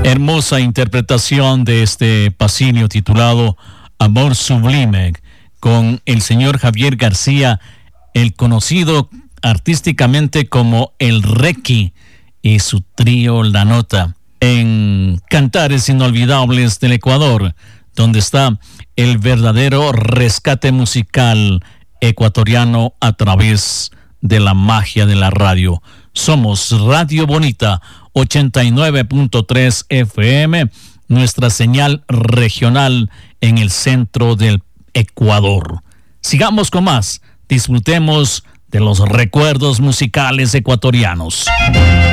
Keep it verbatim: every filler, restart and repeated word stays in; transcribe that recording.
Hermosa interpretación de este pasillo titulado Amor Sublime con el señor Javier García, el conocido artísticamente como el Requi, y su trío La Nota, en Cantares Inolvidables del Ecuador, donde está el verdadero rescate musical ecuatoriano a través de la magia de la radio. Somos Radio Bonita ochenta y nueve punto tres F M, nuestra señal regional en el centro del Ecuador. Sigamos con más, disfrutemos de los recuerdos musicales ecuatorianos.